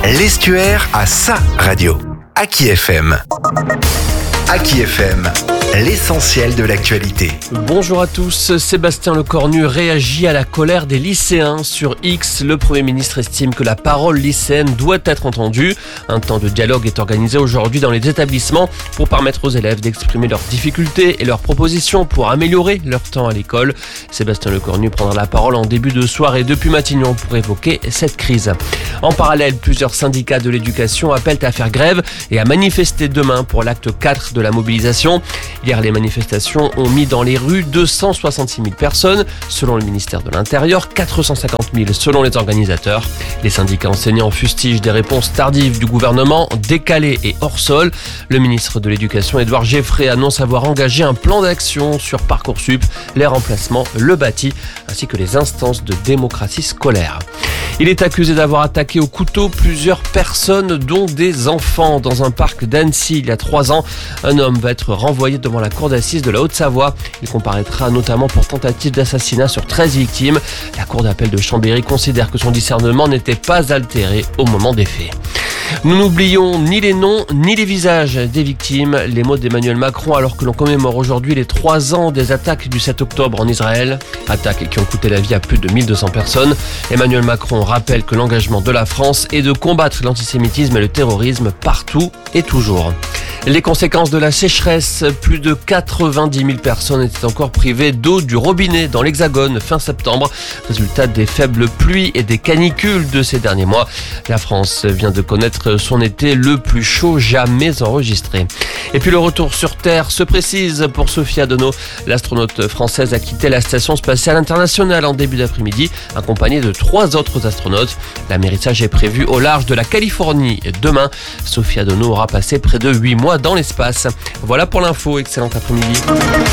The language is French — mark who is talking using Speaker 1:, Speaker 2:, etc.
Speaker 1: L'Estuaire a sa radio. Aki FM. Aki FM, l'essentiel de l'actualité.
Speaker 2: Bonjour à tous, Sébastien Lecornu réagit à la colère des lycéens. Sur X, le Premier ministre estime que la parole lycéenne doit être entendue. Un temps de dialogue est organisé aujourd'hui dans les établissements pour permettre aux élèves d'exprimer leurs difficultés et leurs propositions pour améliorer leur temps à l'école. Sébastien Lecornu prendra la parole en début de soirée depuis Matignon pour évoquer cette crise. En parallèle, plusieurs syndicats de l'éducation appellent à faire grève et à manifester demain pour l'acte 4 de la mobilisation. Hier, les manifestations ont mis dans les rues 266 000 personnes, selon le ministère de l'Intérieur, 450 000 selon les organisateurs. Les syndicats enseignants fustigent des réponses tardives du gouvernement, décalées et hors sol. Le ministre de l'Éducation, Édouard Geffray, annonce avoir engagé un plan d'action sur Parcoursup, les remplacements, le bâti, ainsi que les instances de démocratie scolaire. Il est accusé d'avoir attaqué au couteau plusieurs personnes, dont des enfants, dans un parc d'Annecy il y a 3 ans. Un homme va être renvoyé devant la cour d'assises de la Haute-Savoie. Il comparaîtra notamment pour tentative d'assassinat sur 13 victimes. La cour d'appel de Chambéry considère que son discernement n'était pas altéré au moment des faits. Nous n'oublions ni les noms ni les visages des victimes. Les mots d'Emmanuel Macron alors que l'on commémore aujourd'hui les 3 ans des attaques du 7 octobre en Israël. Attaques qui ont coûté la vie à plus de 1200 personnes. Emmanuel Macron rappelle que l'engagement de la France est de combattre l'antisémitisme et le terrorisme partout et toujours. Les conséquences de la sécheresse, plus de 90 000 personnes étaient encore privées d'eau du robinet dans l'Hexagone fin septembre. Résultat des faibles pluies et des canicules de ces derniers mois. La France vient de connaître son été le plus chaud jamais enregistré. Et puis le retour sur Terre se précise pour Sophie Adenau. L'astronaute française a quitté la Station spatiale internationale en début d'après-midi, accompagnée de 3 autres astronautes. L'amérissage est prévu au large de la Californie demain. Sophie Adenau aura passé près de 8 mois dans l'espace. Voilà pour l'info, excellent après-midi.